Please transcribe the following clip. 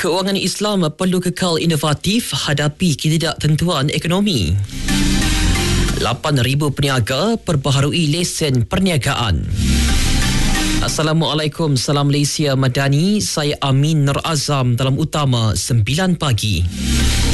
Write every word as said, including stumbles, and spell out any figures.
Kewangan Islam perlu kekal inovatif hadapi ketidaktentuan ekonomi. lapan ribu peniaga perbaharui lesen perniagaan. Assalamualaikum, salam Malaysia Madani. Saya Amin Nur Azam dalam Utama sembilan pagi.